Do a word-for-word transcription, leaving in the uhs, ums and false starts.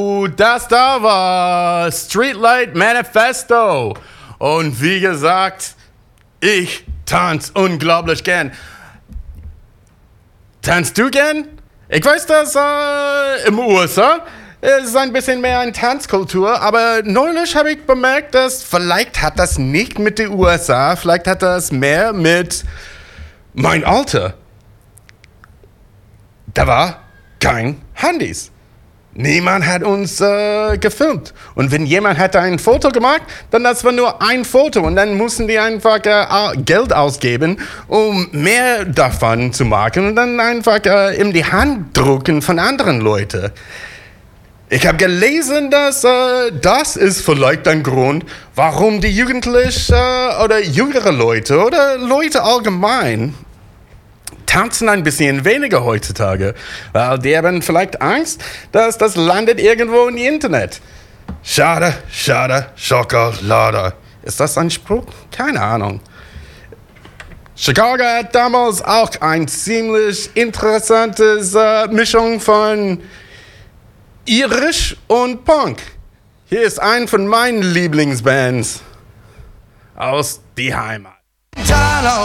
Das da war Streetlight Manifesto. Und wie gesagt, ich tanze unglaublich gern. Tanzt du gern? Ich weiß, dass äh, im U S A ist ein bisschen mehr eine Tanzkultur, aber neulich habe ich bemerkt, dass vielleicht hat das nicht mit den U S A, vielleicht hat das mehr mit mein Alter. Da war kein Handys. Niemand hat uns äh, gefilmt. Und wenn jemand hätte ein Foto gemacht, dann das war nur ein Foto. Und dann mussten die einfach äh, Geld ausgeben, um mehr davon zu machen und dann einfach äh, in die Hand drucken von anderen Leuten. Ich habe gelesen, dass äh, das ist vielleicht ein Grund, warum die Jugendlichen äh, oder jüngere Leute oder Leute allgemein tanzen ein bisschen weniger heutzutage, weil die haben vielleicht Angst, dass das landet irgendwo im Internet. Schade, schade, Schokolade. Ist das ein Spruch? Keine Ahnung. Chicago hat damals auch ein ziemlich interessantes äh, Mischung von Irisch und Punk. Hier ist ein von meinen Lieblingsbands aus die Heimat.